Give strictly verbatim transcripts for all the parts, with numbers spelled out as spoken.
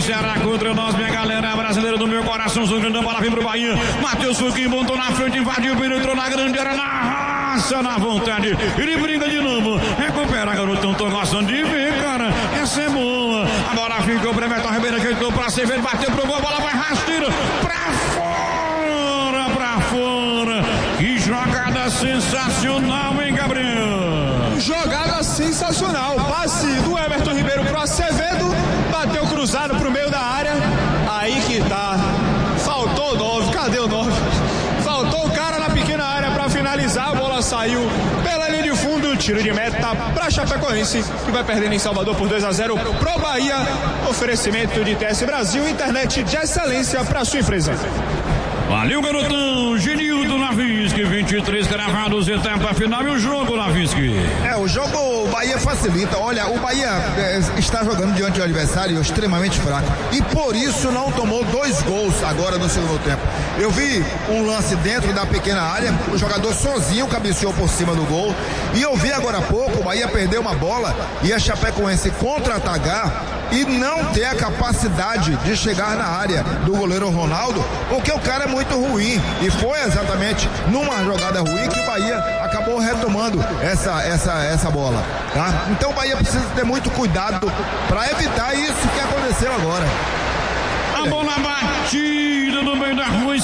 Ceará contra nós, minha galera brasileira do meu coração. Jogando a bola, vem pro Bahia. Matheus Fuquinho montou na frente, invadiu, penetrou na grande área, na raça, na vontade. Ele brinca de novo. Recupera, garotão. Tô gostando de ver, cara. Essa é boa. A bola ficou para Everton Ribeiro, ajeitou pra Severo, bateu pro gol. A bola vai rasteira pra fora, pra fora. Que jogada sensacional, hein, Gabriel? Jogada sensacional. Passe do Everton Ribeiro pro Acevedo. Bateu cruzado pro meio da área. Aí que tá. Faltou o nove. Cadê o nove? Faltou o cara na pequena área pra finalizar. A bola saiu pela linha de fundo. Tiro de meta pra Chapecoense, que vai perdendo em Salvador por dois a zero pro Bahia. Oferecimento de T S Brasil, internet de excelência pra sua empresa. Valeu, garotão. Genildo Lavinsky, vinte e três cravados, etapa final. E o jogo, Lavinsky? É, o jogo o Bahia facilita. Olha, o Bahia é, está jogando diante do adversário extremamente fraco. E por isso não tomou dois gols agora no segundo tempo. Eu vi um lance dentro da pequena área, o jogador sozinho cabeceou por cima do gol. E eu vi agora há pouco o Bahia perder uma bola e a Chapecoense contra-atacar e não ter a capacidade de chegar na área do goleiro Ronaldo, porque o cara é muito ruim, e foi exatamente numa jogada ruim que o Bahia acabou retomando essa, essa, essa bola, tá? Então o Bahia precisa ter muito cuidado para evitar isso que aconteceu agora. A bola batida no meio da rua,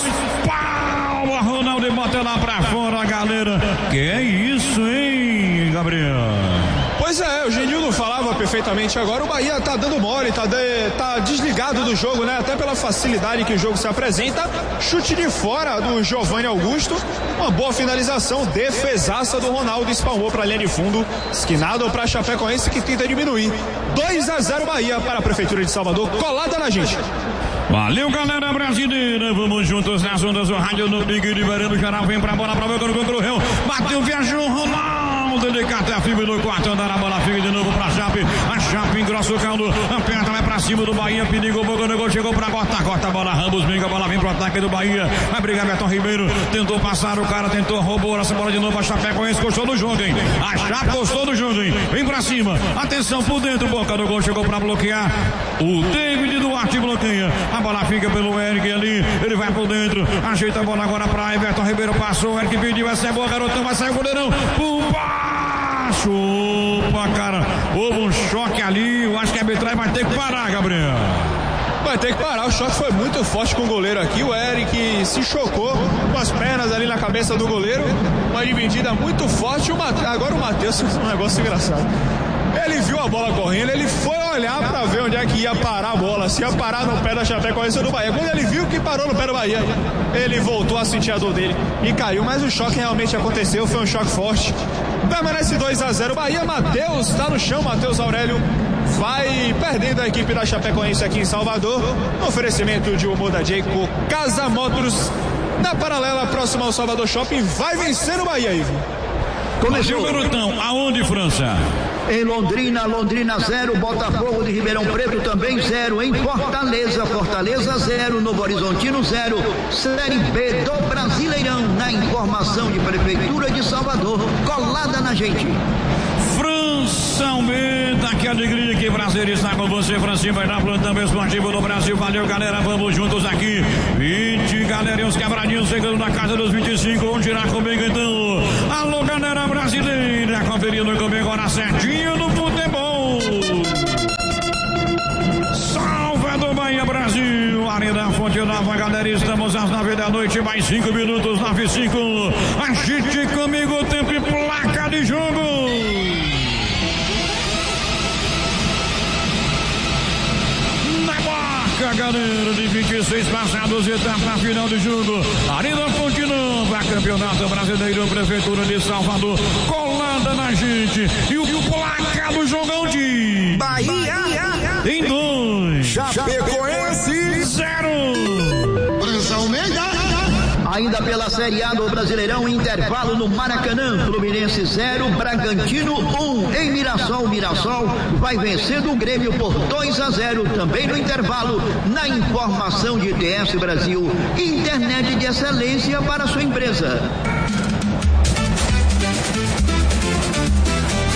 espalma Ronaldo e bota lá pra fora, galera. Que é isso, hein, Gabriel? Pois é, o Genildo falava perfeitamente agora, o Bahia tá dando mole, tá, de, tá desligado do jogo, né? Até pela facilidade que o jogo se apresenta. Chute de fora do Giovanni Augusto, uma boa finalização, defesaça do Ronaldo, espalmou pra linha de fundo, esquinado pra Chapecoense, que tenta diminuir. dois a zero Bahia para a Prefeitura de Salvador, colada na gente. Valeu, galera brasileira, vamos juntos nas ondas do rádio no Big liberando geral, vem pra bola, pra ver quando contra o Réu, bateu, viajou, Ronaldo, de carta firme no quarto andar, a bola fica de novo pra Chape, a Chape engrossa o caldo, aperta, vai pra cima do Bahia, perigo, boca no gol, chegou pra cortar, corta a bola, Ramos, Minga, a bola vem pro ataque do Bahia, vai brigar Everton Ribeiro, tentou passar o cara, tentou, roubou essa bola de novo, a Chapecoense gostou do jogo, hein, a Chape gostou do jogo, hein, vem pra cima, atenção por dentro, boca do gol, chegou pra bloquear, o David Duarte bloqueia, a bola fica pelo Eric ali, ele vai por dentro, ajeita a bola agora pra Everton Ribeiro, passou, o Eric pediu, essa é boa, garotão, vai sair o goleirão, por baixo, opa, cara, houve um choque ali, eu acho que a arbitragem vai ter que parar, Gabriel. Vai ter que parar, o choque foi muito forte com o goleiro aqui, o Eric se chocou com as pernas ali na cabeça do goleiro, uma dividida muito forte, o Mate... agora o Matheus, um negócio engraçado. Ele viu a bola correndo, ele foi olhar pra ver onde é que ia parar a bola, se ia parar no pé da Chapecoense ou do Bahia. Quando ele viu que parou no pé do Bahia, ele voltou a sentir a dor dele e caiu, mas o choque realmente aconteceu, foi um choque forte. Permanece dois a zero Bahia, Matheus tá no chão, Matheus Aurélio vai perdendo a equipe da Chapecoense aqui em Salvador. Oferecimento de humor da Jayco, Casa Motors, na paralela próxima ao Salvador Shopping, vai vencer o Bahia, Ivo. Começou o garotão, aonde, França? Em Londrina, Londrina zero, Botafogo de Ribeirão Preto também zero, em Fortaleza, Fortaleza zero, Novo Horizontino zero, Série B do Brasileirão, na informação de Prefeitura de Salvador, colada na gente. França aumenta, que alegria, que prazer estar com você, Francinho, vai dar plantão esportivo no Brasil, valeu galera, vamos juntos aqui, vinte galera e os quebradinhos chegando na casa dos vinte e cinco, vamos tirar comigo então, alô galera brasileira, conferindo comigo agora certinho no futebol, Salvador, Bahia, Brasil, Arena Fonte Nova, galera, estamos às nove da noite, mais cinco minutos, nove e cinco, agite comigo, tempo e placa de jogo. Galera de vinte e seis passados, etapa final do jogo, Arena Fonte Nova, Campeonato Brasileiro, Prefeitura de Salvador, colada na gente, e o, e o placar do jogão de Bahia em dois, Chapecoense zero. França Almeida. Ainda pela Série A do Brasileirão, intervalo no Maracanã, Fluminense zero, Bragantino um, em Mirassol, Mirassol vai vencendo o Grêmio por dois a zero, também no intervalo, na informação de T S Brasil, internet de excelência para sua empresa.